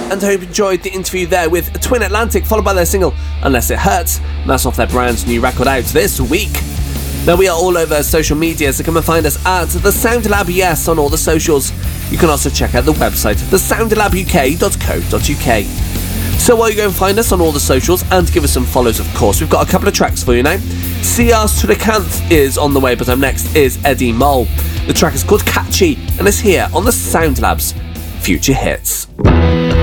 and hope you enjoyed the interview there with Twin Atlantic, followed by their single Unless It Hurts, and that's off their brand new record out this week. Now, we are all over social media, so come and find us at The Sound Lab Yes on all the socials. You can also check out the website, thesoundlabuk.co.uk. So while you go and find us on all the socials and give us some follows, of course, we've got a couple of tracks for you now. CR Srikanth is on the way, but up next is Eddie Mole. The track is called Catchy, and it's here on the Sound Lab's Future Hits.